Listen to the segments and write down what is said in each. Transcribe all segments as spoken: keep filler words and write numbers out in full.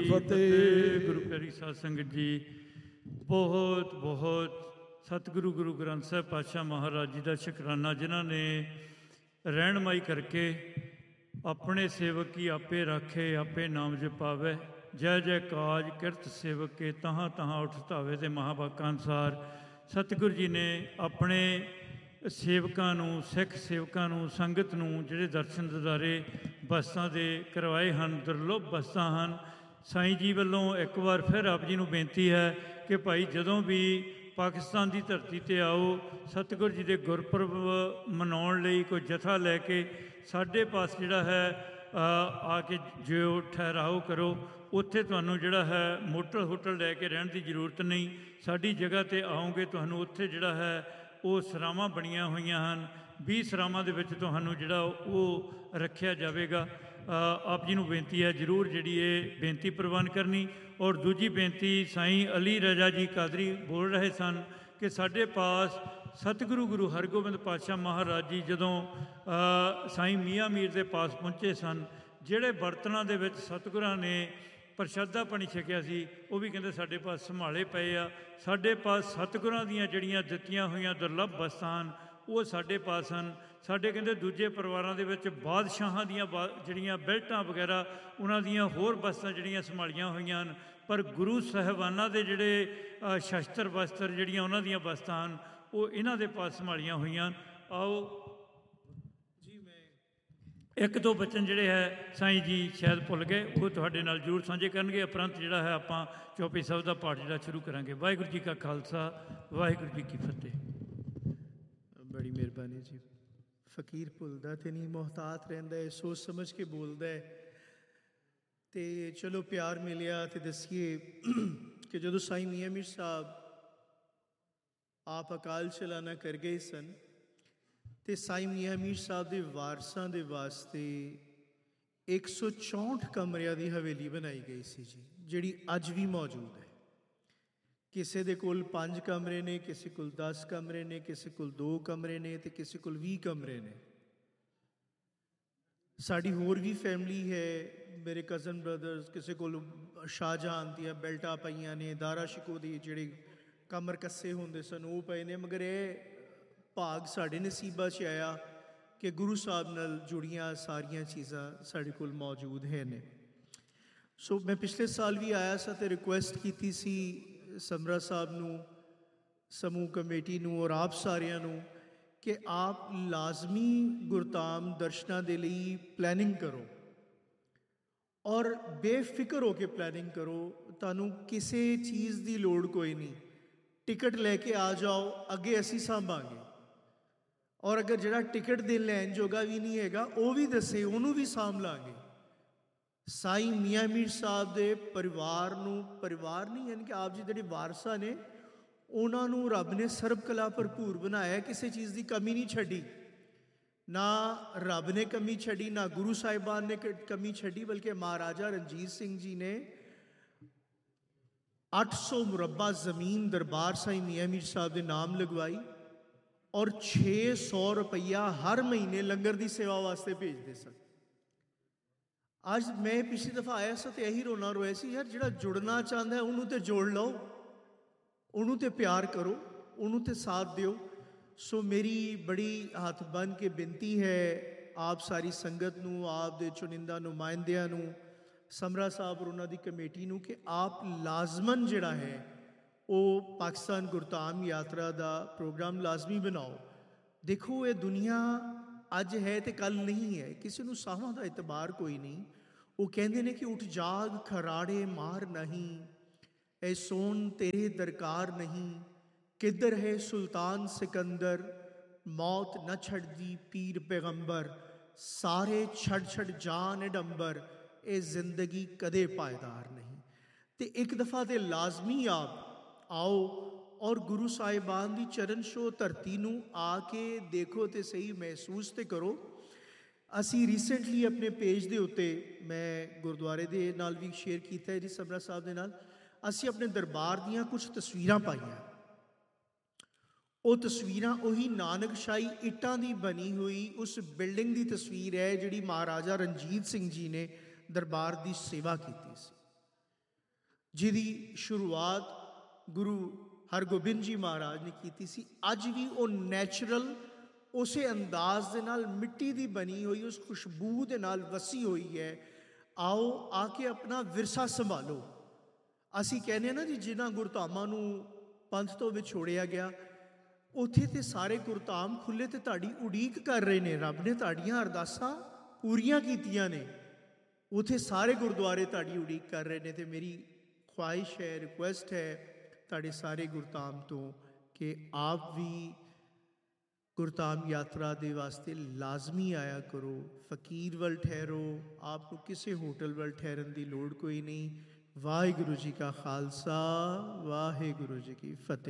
फतेह। गुरु प्यारी साध संगत जी, बहुत बहुत सतगुरु गुरु ग्रंथ साहब पातशाह महाराज जी का शुकराना, जिन्होंने रहनमाई करके अपने सेवक की आपे राखे आपे नाम जपावे, जय जय काज किरत सेवक के तहाँ तहाँ उठ धावे। तो महावाका अनुसार सतगुरु जी ने अपने सेवकां नूं, सिख सेवकां नूं, संगत नूं जिहड़े दर्शन दिदारे बस्तां दे करवाए हैं, दुर्लभ बस्तां हैं। साईं जी वालों एक बार फिर आप जी नूं बेनती है कि भाई जदों भी पाकिस्तान की धरती पर आओ, सतगुरु जी के गुरपुरब मनाउण लई कोई जथा लैके साढ़े पास जिहड़ा है आके जो ठहराओ करो। उत्थे तुहानूं जिहड़ा है मोटल होटल लैके रहण की जरूरत नहीं, साडी जगह ते आओगे तुहानूं उत्थे जिहड़ा है वो सरावां बणीਆਂ होईयां ਹਨ। बीस सरावां दे विच तुहानूं जिहड़ा वो रखिया जावेगा। आप जी नूं बेनती है जरूर जिहड़ी ये बेनती प्रवान करनी। और दूजी बेनती साईं अली रजा जी कादरी बोल रहे सन कि साढ़े पास सतगुरु गुरु हरगोबिंद पातशाह महाराज जी जदों साईं मियाँ मीर के पास पहुँचे सन, जिहड़े बर्तनां दे विच सतगुरां ने प्रशादा पानी छकिया सी वो भी कहते साढ़े पास संभाले पे आ। साढ़े पास सतगुरां दीयां जिहड़ियां दित्तियां होईयां दुर्लभ बस्तां वो साढ़े पास हैं। साढ़े कहते दूजे परिवारों के विच बादशाहां दीयां जिहड़ियां बेल्टां वगैरह उन्हां दीयां होर बस्तां जिहड़ियां संभालियां होईयां हैं, पर गुरु साहिबानां दे जिहड़े शस्त्र वस्त्र जिहड़ियां उन्हां दीयां बस्तां हैं वो इन्हां दे पास संभालियां होईयां। आओ एक दो बचन जिहड़े है साईं जी शायद भुल गए, वो तुहाडे नाल जरूर साझे करनगे। उपरंत जिहड़ा है आपां चौपई साहिब दा पाठ जिहड़ा शुरू करांगे। वाहिगुरू जी का खालसा, वाहिगुरू जी की फतेह। बड़ी मेहरबानी जी। फकीर भुलदा ते नहीं, मोहतात रहिंदा है, सोच समझ के बोलदा है। ते चलो प्यार मिलिया ते दसीए कि जदों साईं मियाँ मीर साहब आप अकाल चलाना कर गए सन तो साईं मियाँ मीर साहब के वारसां दे वास्ते एक सौ चौंठ कमरिया की हवेली बनाई गई सी जी, जिहड़ी अज भी मौजूद है। किसी दे कोल पांच कमरे ने, किसी कोल दस कमरे ने, किसी कोल दो कमरे ने तो किसी कोल भी कमरे ने। साड़ी होर भी फैमिली है, मेरे कज़न ब्रदर्स, किसी कोल शाहजहान दियां बेल्टां पईयां ने, दारा शिको दी जिहड़े कमर कस्से होंदे सन वो पए ने। मगर ये भाग साढ़े नसीबा च आया कि गुरु साहब नाल जुड़ियां सारियां चीज़ां साढ़े कोल मौजूद है ने। सो मैं पिछले साल भी आया सा ते रिक्वेस्ट की सी समरा साहब नूं, समूह कमेटी नूं और आप सारियां नूं कि आप लाजमी गुरधाम दर्शनां दे लई प्लैनिंग करो और बेफिक्र हो के प्लैनिंग करो। तुहानूं किसी चीज़ की लोड़ कोई नहीं, टिकट लैके आ जाओ, अगे असीं सांभांगे। और अगर जिहड़ा टिकट दे लैन जोगा भी नहीं हैगा वो भी दसे, उन्होंने भी सांभ लांगे। साईं मियाँ मीर साहब के परिवार नूं, परिवार नहीं यानी कि आप जी जिहड़े वारसा ने उन्होंने रब ने सर्ब कला भरपूर बनाया, किसी चीज़ की कमी नहीं छड़ी। ना रब ने कमी छड़ी, ना गुरु साहिबान ने कमी छड़ी, बल्कि महाराजा रणजीत सिंह जी ने अठ सौ मुरब्बा जमीन दरबार साईं मियाँ मीर साहब के नाम लगवाई और छे सौ रुपया हर महीने लंगर की सेवा वास्ते भेजते सन। अज मैं पिछली दफ़ा आया सा तो यही रोना रोया सी, यार जिहड़ा जुड़ना चाहता है उन्होंने तो जोड़ लो, उन्होंने तो प्यार करो, उन्होंने तो साथ दियो। सो मेरी बड़ी हाथ बन के बेनती है आप सारी संगत नूं, आप दे चुनिंदा नुमाइंदियां नूं, समरा साहब और उन्होंने कमेटी नूं कि आप लाजमन जिहड़ा है वो पाकिस्तान गुरधाम यात्रा का प्रोग्राम लाजमी बनाओ। देखो ये दुनिया अज है तो कल नहीं है, किसी को साहां का इतबार कोई नहीं। वो कहते हैं कि उठ जाग खराड़े मार नहीं, ए सोन तेरे दरकार नहीं, किधर है सुल्तान सिकंदर, मौत न छड़दी पीर पैगंबर, सारे छड़ छड़ जान डंबर, ए जिंदगी कदे पायदार नहीं। तो एक दफ़ा तो लाजमी आप आओ और गुरु साहिबान की चरण छो धरती नूं आके देखो तो सही, महसूस तो करो। असी रीसेंटली अपने पेज के उत्ते मैं गुरुद्वारे दे नाल भी शेयर किया है जी, समरा साहब दे नाल असी अपने दरबार दियाँ कुछ तस्वीरां पाइयां। वो तस्वीरां उही नानकशाही इट्टां दी बनी हुई उस बिल्डिंग की तस्वीर है जिहड़ी महाराजा रणजीत सिंह जी ने दरबार की सेवा की सी। ਜਿਹਦੀ ਸ਼ੁਰੂਆਤ ਗੁਰੂ ਹਰਗੋਬਿੰਦ ਜੀ ਮਹਾਰਾਜ ਨੇ ਕੀਤੀ ਸੀ, ਅੱਜ ਵੀ ਉਹ ਨੈਚੁਰਲ ਉਸੇ ਅੰਦਾਜ਼ ਦੇ ਨਾਲ ਮਿੱਟੀ ਦੀ ਬਣੀ ਹੋਈ ਉਸ ਖੁਸ਼ਬੂ ਦੇ ਨਾਲ ਵਸੀ ਹੋਈ ਹੈ। ਆਓ ਆ ਕੇ ਆਪਣਾ ਵਿਰਸਾ ਸੰਭਾਲੋ। ਅਸੀਂ ਕਹਿੰਦੇ ਹਾਂ ਨਾ ਜੀ, ਜਿਨ੍ਹਾਂ ਗੁਰਧਾਮਾਂ ਨੂੰ ਪੰਥ ਤੋਂ ਵਿਛੋੜਿਆ ਗਿਆ, ਉੱਥੇ ਤੇ ਸਾਰੇ ਗੁਰਧਾਮ ਖੁੱਲ੍ਹੇ ਤੇ ਤੁਹਾਡੀ ਉਡੀਕ ਕਰ ਰਹੇ ਨੇ। ਰੱਬ ਨੇ ਤੁਹਾਡੀਆਂ ਅਰਦਾਸਾਂ ਪੂਰੀਆਂ ਕੀਤੀਆਂ ਨੇ, ਉੱਥੇ ਸਾਰੇ ਗੁਰਦੁਆਰੇ ਤੁਹਾਡੀ ਉਡੀਕ ਕਰ ਰਹੇ ਨੇ। ਅਤੇ ਮੇਰੀ ਖੁਆਇਸ਼ ਹੈ, ਰਿਕੁਐਸਟ ਹੈ ਤੁਹਾਡੇ ਸਾਰੇ ਗੁਰਧਾਮ ਤੋਂ ਕਿ ਆਪ ਵੀ ਗੁਰਧਾਮ ਯਾਤਰਾ ਦੇ ਵਾਸਤੇ ਲਾਜ਼ਮੀ ਆਇਆ ਕਰੋ। ਫਕੀਰ ਵੱਲ ਠਹਿਰੋ, ਆਪ ਨੂੰ ਕਿਸੇ ਹੋਟਲ ਵੱਲ ਠਹਿਰਨ ਦੀ ਲੋੜ ਕੋਈ ਨਹੀਂ। ਵਾਹਿਗੁਰੂ ਜੀ ਕਾ ਖਾਲਸਾ, ਵਾਹਿਗੁਰੂ ਜੀ ਕੀ ਫਤਿਹ।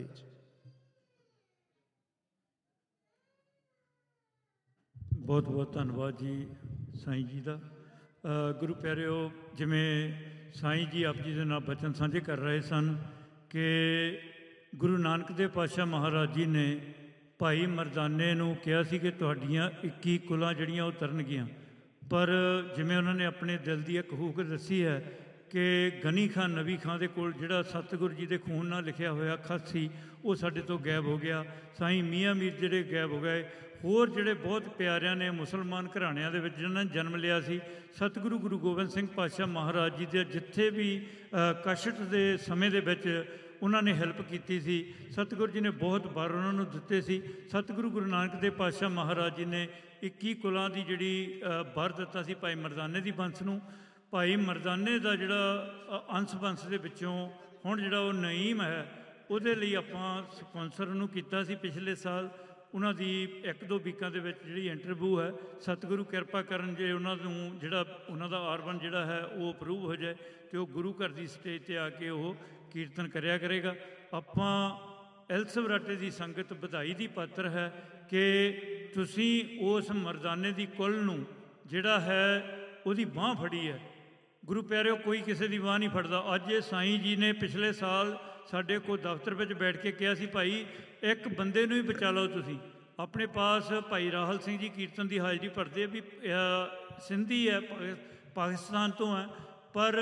ਬਹੁਤ ਬਹੁਤ ਧੰਨਵਾਦ ਜੀ ਸਾਈਂ ਜੀ ਦਾ। ਗੁਰੂ ਪਿਆਰਿਓ, ਜਿਵੇਂ ਸਾਈਂ ਜੀ ਆਪ ਜੀ ਦੇ ਨਾਲ ਬਚਨ ਸਾਂਝੇ ਕਰ ਰਹੇ ਸਨ ਕਿ ਗੁਰੂ ਨਾਨਕ ਦੇਵ ਪਾਤਸ਼ਾਹ ਮਹਾਰਾਜ ਜੀ ਨੇ ਭਾਈ ਮਰਦਾਨੇ ਨੂੰ ਕਿਹਾ ਸੀ ਕਿ ਤੁਹਾਡੀਆਂ ਇੱਕੀ ਕੁਲਾਂ ਜਿਹੜੀਆਂ ਉਹ ਤਰਨਗੀਆਂ, ਪਰ ਜਿਵੇਂ ਉਹਨਾਂ ਨੇ ਆਪਣੇ ਦਿਲ ਦੀ ਇੱਕ ਹੂਕ ਦੱਸੀ ਹੈ ਕਿ ਗਨੀ ਖਾਂ ਨਬੀ ਖਾਂ ਦੇ ਕੋਲ ਜਿਹੜਾ ਸਤਿਗੁਰੂ ਜੀ ਦੇ ਖੂਨ ਨਾਲ ਲਿਖਿਆ ਹੋਇਆ ਖਤ ਸੀ ਉਹ ਸਾਡੇ ਤੋਂ ਗਾਇਬ ਹੋ ਗਿਆ। ਸਾਈਂ ਮੀਆਂ ਮੀਰ ਜਿਹੜੇ ਗਾਇਬ ਹੋ ਗਏ। ਹੋਰ ਜਿਹੜੇ ਬਹੁਤ ਪਿਆਰਿਆਂ ਨੇ ਮੁਸਲਮਾਨ ਘਰਾਣਿਆਂ ਦੇ ਵਿੱਚ ਜਿਨ੍ਹਾਂ ਨੇ ਜਨਮ ਲਿਆ ਸੀ, ਸਤਿਗੁਰੂ ਗੁਰੂ ਗੋਬਿੰਦ ਸਿੰਘ ਪਾਤਸ਼ਾਹ ਮਹਾਰਾਜ ਜੀ ਦੇ ਜਿੱਥੇ ਵੀ ਕਸ਼ਟ ਦੇ ਸਮੇਂ ਦੇ ਵਿੱਚ ਉਹਨਾਂ ਨੇ ਹੈਲਪ ਕੀਤੀ ਸੀ, ਸਤਿਗੁਰੂ ਜੀ ਨੇ ਬਹੁਤ ਵਾਰ ਉਹਨਾਂ ਨੂੰ ਦਿੱਤੇ ਸੀ। ਸਤਿਗੁਰੂ ਗੁਰੂ ਨਾਨਕ ਦੇਵ ਪਾਤਸ਼ਾਹ ਮਹਾਰਾਜ ਜੀ ਨੇ ਇੱਕੀ ਕੁਲਾਂ ਦੀ ਜਿਹੜੀ ਵਰ ਦਿੱਤਾ ਸੀ ਭਾਈ ਮਰਦਾਨੇ ਦੀ ਬੰਸ ਨੂੰ। ਭਾਈ ਮਰਦਾਨੇ ਦਾ ਜਿਹੜਾ ਅੰਸ਼ ਬੰਸ ਦੇ ਵਿੱਚੋਂ ਹੁਣ ਜਿਹੜਾ ਉਹ ਨਈਮ ਹੈ, ਉਹਦੇ ਲਈ ਆਪਾਂ ਸਪੋਂਸਰ ਉਹਨੂੰ ਕੀਤਾ ਸੀ ਪਿਛਲੇ ਸਾਲ। ਉਹਨਾਂ ਦੀ ਇੱਕ ਦੋ ਵੀਕਾਂ ਦੇ ਵਿੱਚ ਜਿਹੜੀ ਇੰਟਰਵਿਊ ਹੈ, ਸਤਿਗੁਰੂ ਕਿਰਪਾ ਕਰਨ ਜੇ ਉਹਨਾਂ ਨੂੰ ਜਿਹੜਾ ਉਹਨਾਂ ਦਾ ਆਰਬਨ ਜਿਹੜਾ ਹੈ ਉਹ ਅਪਰੂਵ ਹੋ ਜਾਏ ਅਤੇ ਉਹ ਗੁਰੂ ਘਰ ਦੀ ਸਟੇਜ 'ਤੇ ਆ ਕੇ ਉਹ ਕੀਰਤਨ ਕਰਿਆ ਕਰੇਗਾ। ਆਪਾਂ ਐਲਸਵਰਾਟੇ ਦੀ ਸੰਗਤ ਵਧਾਈ ਦੀ ਪਾਤਰ ਹੈ ਕਿ ਤੁਸੀਂ ਉਸ ਮਰਦਾਨੇ ਦੀ ਕੁੱਲ ਨੂੰ ਜਿਹੜਾ ਹੈ ਉਹਦੀ ਬਾਂਹ ਫੜੀ ਹੈ। ਗੁਰੂ ਪਿਆਰਿਓ, ਕੋਈ ਕਿਸੇ ਦੀ ਬਾਂਹ ਨਹੀਂ ਫੜਦਾ। ਅੱਜ ਇਹ ਸਾਈਂ ਜੀ ਨੇ ਪਿਛਲੇ ਸਾਲ ਸਾਡੇ ਕੋਲ ਦਫ਼ਤਰ ਵਿੱਚ ਬੈਠ ਕੇ ਕਿਹਾ ਸੀ, ਭਾਈ ਇੱਕ ਬੰਦੇ ਨੂੰ ਹੀ ਬਚਾ ਲਓ ਤੁਸੀਂ। ਆਪਣੇ ਪਾਸ ਭਾਈ ਰਾਹਲ ਸਿੰਘ ਜੀ ਕੀਰਤਨ ਦੀ ਹਾਜ਼ਰੀ ਭਰਦੇ ਵੀ ਸਿੰਧੀ ਹੈ, ਪਾਕਿਸਤਾਨ ਤੋਂ ਹੈ, ਪਰ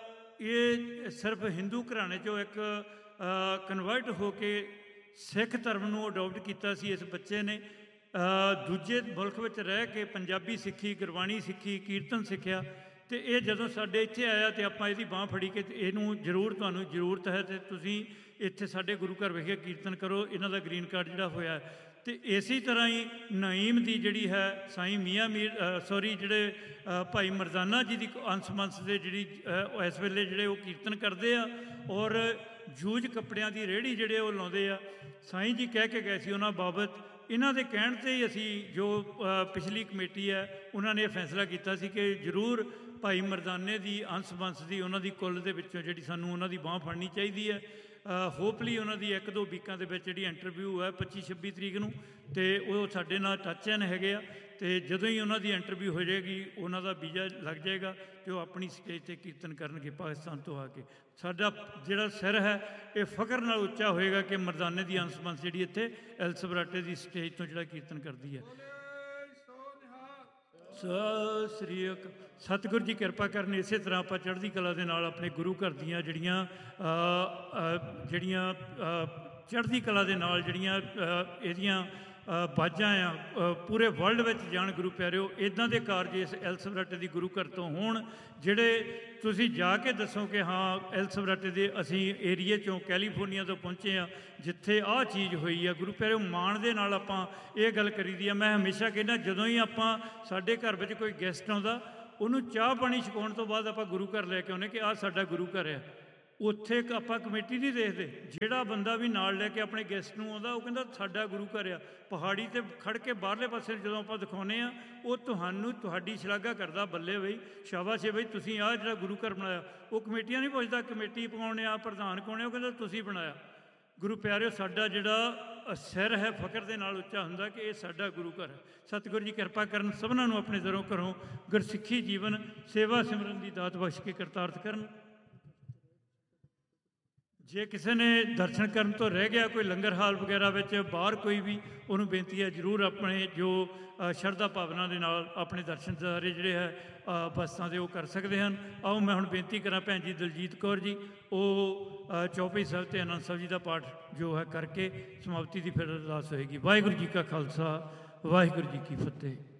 ਇਹ ਸਿਰਫ ਹਿੰਦੂ ਘਰਾਣੇ 'ਚੋਂ ਇੱਕ ਕਨਵਰਟ ਹੋ ਕੇ ਸਿੱਖ ਧਰਮ ਨੂੰ ਅਡੋਪਟ ਕੀਤਾ ਸੀ ਇਸ ਬੱਚੇ ਨੇ। ਦੂਜੇ ਮੁਲਕ ਵਿੱਚ ਰਹਿ ਕੇ ਪੰਜਾਬੀ ਸਿੱਖੀ, ਗੁਰਬਾਣੀ ਸਿੱਖੀ, ਕੀਰਤਨ ਸਿੱਖਿਆ, ਅਤੇ ਇਹ ਜਦੋਂ ਸਾਡੇ ਇੱਥੇ ਆਇਆ ਤਾਂ ਆਪਾਂ ਇਹਦੀ ਬਾਂਹ ਫੜੀ ਕਿ ਇਹਨੂੰ ਜ਼ਰੂਰ, ਤੁਹਾਨੂੰ ਜ਼ਰੂਰਤ ਹੈ ਅਤੇ ਤੁਸੀਂ ਇੱਥੇ ਸਾਡੇ ਗੁਰੂ ਘਰ ਵਿਖੇ ਕੀਰਤਨ ਕਰੋ। ਇਹਨਾਂ ਦਾ ਗ੍ਰੀਨ ਕਾਰਡ ਜਿਹੜਾ ਹੋਇਆ। ਅਤੇ ਇਸੇ ਤਰ੍ਹਾਂ ਹੀ ਨਈਮ ਦੀ ਜਿਹੜੀ ਹੈ ਸਾਈਂ ਮੀਆਂ ਮੀਰ ਸੌਰੀ ਜਿਹੜੇ ਭਾਈ ਮਰਦਾਨਾ ਜੀ ਦੀ ਅੰਸ਼ ਬੰਸ ਦੇ ਜਿਹੜੀ ਇਸ ਵੇਲੇ ਜਿਹੜੇ ਉਹ ਕੀਰਤਨ ਕਰਦੇ ਆ ਔਰ ਜੂਝ ਕੱਪੜਿਆਂ ਦੀ ਰੇਹੜੀ ਜਿਹੜੇ ਉਹ ਲਾਉਂਦੇ ਆ। ਸਾਈਂ ਜੀ ਕਹਿ ਕੇ ਗਏ ਸੀ ਉਹਨਾਂ ਬਾਬਤ। ਇਹਨਾਂ ਦੇ ਕਹਿਣ 'ਤੇ ਹੀ ਅਸੀਂ ਜੋ ਪਿਛਲੀ ਕਮੇਟੀ ਹੈ ਉਹਨਾਂ ਨੇ ਇਹ ਫੈਸਲਾ ਕੀਤਾ ਸੀ ਕਿ ਜ਼ਰੂਰ ਭਾਈ ਮਰਦਾਨੇ ਦੀ ਅੰਸ਼ ਬੰਸ ਦੀ ਉਹਨਾਂ ਦੀ ਕੁੱਲ ਦੇ ਵਿੱਚੋਂ ਜਿਹੜੀ ਸਾਨੂੰ ਉਹਨਾਂ ਦੀ ਬਾਂਹ ਫੜਨੀ ਚਾਹੀਦੀ ਹੈ। ਹੋਪਲੀ ਉਹਨਾਂ ਦੀ ਇੱਕ ਦੋ ਵੀਕਾਂ ਦੇ ਵਿੱਚ ਜਿਹੜੀ ਇੰਟਰਵਿਊ ਹੈ ਪੱਚੀ ਛੱਬੀ ਤਰੀਕ ਨੂੰ, ਅਤੇ ਉਹ ਸਾਡੇ ਨਾਲ ਟੱਚ ਐਨ ਹੈਗੇ ਆ। ਅਤੇ ਜਦੋਂ ਹੀ ਉਹਨਾਂ ਦੀ ਇੰਟਰਵਿਊ ਹੋ ਜਾਏਗੀ, ਉਹਨਾਂ ਦਾ ਵੀਜ਼ਾ ਲੱਗ ਜਾਏਗਾ ਅਤੇ ਉਹ ਆਪਣੀ ਸਟੇਜ 'ਤੇ ਕੀਰਤਨ ਕਰਨਗੇ ਪਾਕਿਸਤਾਨ ਤੋਂ ਆ ਕੇ। ਸਾਡਾ ਜਿਹੜਾ ਸਿਰ ਹੈ ਇਹ ਫਖਰ ਨਾਲ ਉੱਚਾ ਹੋਏਗਾ ਕਿ ਮਰਦਾਨੇ ਦੀ ਅੰਸ਼ ਬੰਸ ਜਿਹੜੀ ਇੱਥੇ ਐਲਸਵਰਾਟੇ ਦੀ ਸਟੇਜ ਤੋਂ ਜਿਹੜਾ ਕੀਰਤਨ ਕਰਦੀ ਹੈ। ਸਤਿ ਸ੍ਰੀ ਅਕਾਲ। ਸਤਿਗੁਰੂ ਜੀ ਕਿਰਪਾ ਕਰਨ ਇਸੇ ਤਰ੍ਹਾਂ ਆਪਾਂ ਚੜ੍ਹਦੀ ਕਲਾ ਦੇ ਨਾਲ ਆਪਣੇ ਗੁਰੂ ਘਰ ਦੀਆਂ ਜਿਹੜੀਆਂ ਜਿਹੜੀਆਂ ਚੜ੍ਹਦੀ ਕਲਾ ਦੇ ਨਾਲ ਜਿਹੜੀਆਂ ਇਹਦੀਆਂ ਬਾਜਾਂ ਆ ਪੂਰੇ ਵਰਲਡ ਵਿੱਚ ਜਾਣ। ਗੁਰੂ ਪਿਆਰਿਓ, ਇੱਦਾਂ ਦੇ ਕਾਰਜ ਇਸ ਐਲਸਵਰਾਟੇ ਦੀ ਗੁਰੂ ਘਰ ਤੋਂ ਹੋਣ ਜਿਹੜੇ ਤੁਸੀਂ ਜਾ ਕੇ ਦੱਸੋ ਕਿ ਹਾਂ ਐਲਸਵਰਾਟੇ ਦੇ ਅਸੀਂ ਏਰੀਏ 'ਚੋਂ ਕੈਲੀਫੋਰਨੀਆ ਤੋਂ ਪਹੁੰਚੇ ਹਾਂ ਜਿੱਥੇ ਆਹ ਚੀਜ਼ ਹੋਈ ਆ। ਗੁਰੂ ਪਿਆਰਿਓ, ਮਾਣ ਦੇ ਨਾਲ ਆਪਾਂ ਇਹ ਗੱਲ ਕਰੀਦੀ ਆ। ਮੈਂ ਹਮੇਸ਼ਾ ਕਹਿੰਦਾ, ਜਦੋਂ ਹੀ ਆਪਾਂ ਸਾਡੇ ਘਰ ਵਿੱਚ ਕੋਈ ਗੈਸਟ ਆਉਂਦਾ ਉਹਨੂੰ ਚਾਹ ਪਾਣੀ ਛਕਾਉਣ ਤੋਂ ਬਾਅਦ ਆਪਾਂ ਗੁਰੂ ਘਰ ਲੈ ਕੇ ਆਉਂਦੇ ਕਿ ਆਹ ਸਾਡਾ ਗੁਰੂ ਘਰ ਹੈ। ਉੱਥੇ ਆਪਾਂ ਕਮੇਟੀ ਨਹੀਂ ਦੇਖਦੇ। ਜਿਹੜਾ ਬੰਦਾ ਵੀ ਨਾਲ ਲੈ ਕੇ ਆਪਣੇ ਗੈਸਟ ਨੂੰ ਆਉਂਦਾ ਉਹ ਕਹਿੰਦਾ ਸਾਡਾ ਗੁਰੂ ਘਰ ਆ। ਪਹਾੜੀ 'ਤੇ ਖੜ੍ਹ ਕੇ ਬਾਹਰਲੇ ਪਾਸੇ ਜਦੋਂ ਆਪਾਂ ਦਿਖਾਉਂਦੇ ਹਾਂ ਉਹ ਤੁਹਾਨੂੰ ਤੁਹਾਡੀ ਸ਼ਲਾਘਾ ਕਰਦਾ, ਬੱਲੇ ਬਈ, ਸ਼ਾਬਾਸ਼ ਹੈ ਬਈ, ਤੁਸੀਂ ਆਹ ਜਿਹੜਾ ਗੁਰੂ ਘਰ ਬਣਾਇਆ। ਉਹ ਕਮੇਟੀਆਂ ਨਹੀਂ ਪੁੱਛਦਾ ਕਮੇਟੀ ਪਾਉਣੇ ਆ, ਪ੍ਰਧਾਨ ਕੌਣ ਹੈ, ਉਹ ਕਹਿੰਦਾ ਤੁਸੀਂ ਬਣਾਇਆ। ਗੁਰੂ ਪਿਆਰਿਓ, ਸਾਡਾ ਜਿਹੜਾ ਸਿਰ ਹੈ ਫਕਰ ਦੇ ਨਾਲ ਉੱਚਾ ਹੁੰਦਾ ਕਿ ਇਹ ਸਾਡਾ ਗੁਰੂ ਘਰ ਹੈ। ਸਤਿਗੁਰੂ ਜੀ ਕਿਰਪਾ ਕਰਨ, ਸਭਨਾਂ ਨੂੰ ਆਪਣੇ ਦਰੋਂ ਘਰੋਂ ਗੁਰਸਿੱਖੀ ਜੀਵਨ ਸੇਵਾ ਸਿਮਰਨ ਦੀ ਦਾਤ ਬਖਸ਼ ਕੇ ਕਰਤਾਰਥ ਕਰਨ। ਜੇ ਕਿਸੇ ਨੇ ਦਰਸ਼ਨ ਕਰਨ ਤੋਂ ਰਹਿ ਗਿਆ, ਕੋਈ ਲੰਗਰ ਹਾਲ ਵਗੈਰਾ ਵਿੱਚ ਬਾਹਰ ਕੋਈ ਵੀ, ਉਹਨੂੰ ਬੇਨਤੀ ਹੈ ਜ਼ਰੂਰ ਆਪਣੇ ਜੋ ਅ, ਸ਼ਰਧਾ ਭਾਵਨਾ ਦੇ ਨਾਲ ਆਪਣੇ ਦਰਸ਼ਨ ਸਾਰੇ ਜਿਹੜੇ ਹੈ ਅ, ਬਸਤਾਂ ਦੇ ਉਹ ਕਰ ਸਕਦੇ ਹਨ। ਆਓ ਮੈਂ ਹੁਣ ਬੇਨਤੀ ਕਰਾਂ ਭੈਣ ਜੀ ਦਲਜੀਤ ਕੌਰ ਜੀ, ਉਹ ਅ, ਚੌਪਈ ਸਾਹਿਬ ਤੇ ਆਨੰਦ ਸਾਹਿਬ ਜੀ ਦਾ ਪਾਠ ਜੋ ਹੈ ਕਰਕੇ ਸਮਾਪਤੀ ਦੀ ਫਿਰ ਅਰਦਾਸ ਹੋਏਗੀ। ਵਾਹਿਗੁਰੂ ਜੀ ਕਾ ਖਾਲਸਾ, ਵਾਹਿਗੁਰੂ ਜੀ ਕੀ ਫਤਿਹ।